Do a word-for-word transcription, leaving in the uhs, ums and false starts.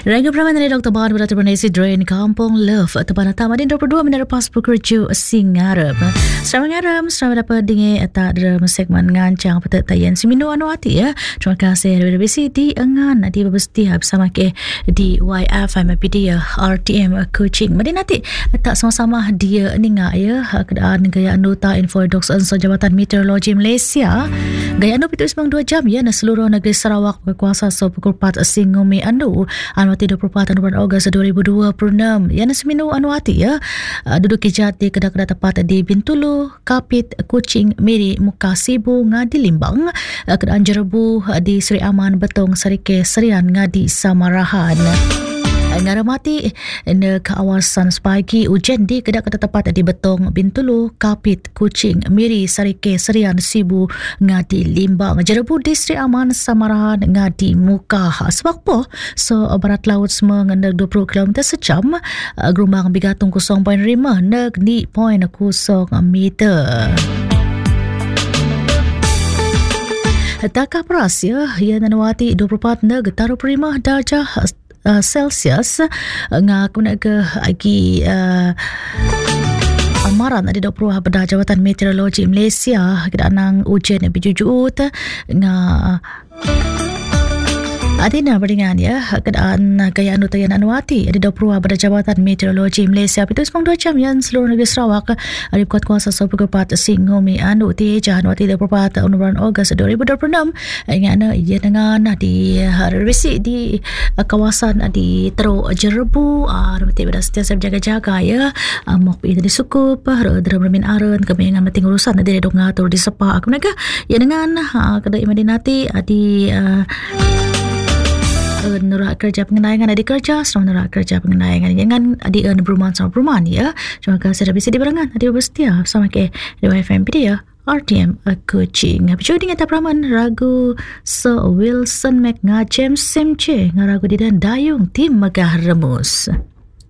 Raga Praman dari Doktor Bahan Berata Bernasi Drain Kampung Love Tepan Atam Adin dua puluh dua Menara Pas Pekerja Singarap. Selamat ngaram, selamat dapat dengar tak dalam segmen ngancang petak tayan Semino Anu Hati ya. Terima kasih dari B C di Engan di Babestia bersama ke di Y F M P D R T M Coaching. Mari nanti tak sama-sama dia ninga ya keadaan gaya anggota Info Doks Ansur Jabatan Meteorologi Malaysia. Gaya anu pitu sembilan dua jam ya na seluruh negeri Sarawak berkuasa so pukul empat Singumi anu Anuati dua puluh empat bulan Ogos dua ribu dua puluh enam. Yang seminu Anuati ya. Uh, duduk kejat di kedai-kedai tepat di Bintulu, Kapit, Kuching, Miri, Muka Sibu, Ngadi Limbang. Uh, kedai Jerebu uh, di Seri Aman, Betong, Serike, Serian, Ngadi, Samarahan. Ngaramati ne kawasan sepagi hujan di kedai-kedai tepat di Betong, Bintulu, Kapit, Kuching, Miri, Sarike, Serian, Sibu, Ngadi, Limbang, Jerebu, Distrik Aman, Samarahan, Ngadi, Muka. Sebab po so barat laut semua ngendek dua puluh kilometer sejam, gelombang bigatung kosong perpuluhan lima neg ni poin kosong meter. Takah peras ya, ia nanawati dua puluh empat neg taruh prima darjah Uh, Celsius nga kuna ke agi uh, amaran ada dua puluh pada Jabatan Meteorologi Malaysia kita nang ujian bijujut nga Adina beringan ya keadaan gaya anu tayan anuati ada dua puluh pada Jabatan Meteorologi Malaysia itu semang dua jam yang seluruh negeri Sarawak ada kuat kuasa so pukul empat Singumi anu ti Januari dua puluh empat bulan Ogos dua ribu dua puluh enam ingana ia dengan di revisi di kawasan di Teruk Jerebu mesti pada setiap jaga-jaga ya mok itu disukup dalam remin aren kami dengan meting urusan ada dok ngatur di sepak aku naga ya dengan kedai Madinati di Nerak kerja pengenayangan adik kerja sama nerak kerja pengenayangan jangan adik earn perumahan sama perumahan ya. Terima kasih sudah bisa diberangan adik berstia sama ke Y F M P D ya R T M Coaching. Apa dengan tapraman ragu so Wilson Mac ngajem semce ngaragu di dan dayung tim Megah Remus.